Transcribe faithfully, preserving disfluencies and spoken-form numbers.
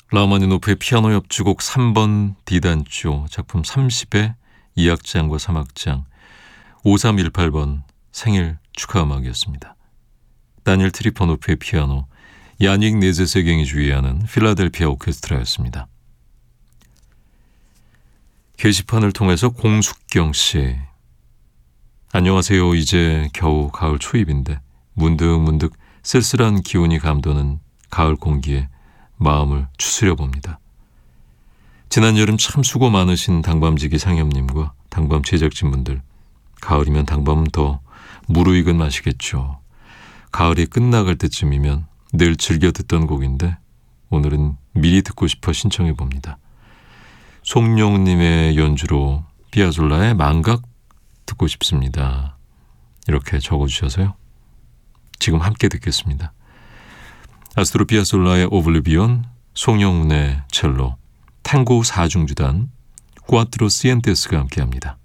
라흐마니노프의 피아노 협주곡 삼 번 D단조 작품 삼십의 이 악장과 삼 악장 오삼일팔 번 생일 축하음악이었습니다. 다니엘 트리포노프의 피아노, 야닉 네제세갱이 주의하는 필라델피아 오케스트라였습니다. 게시판을 통해서 공숙경 씨, 안녕하세요. 이제 겨우 가을 초입인데 문득문득 쓸쓸한 기운이 감도는 가을 공기에 마음을 추스려 봅니다. 지난 여름 참 수고 많으신 당밤지기 상엽님과 당밤 제작진분들, 가을이면 당밤은 더 무르익은 맛이겠죠. 가을이 끝나갈 때쯤이면 늘 즐겨 듣던 곡인데 오늘은 미리 듣고 싶어 신청해 봅니다. 송룡님의 연주로 피아졸라의 망각 듣고 싶습니다. 이렇게 적어주셔서요. 지금 함께 듣겠습니다. 아스트로 피아솔라의 오블리비온, 송영훈의 첼로, 탱고 사중주단, 꾸아트로 시엔테스가 함께합니다.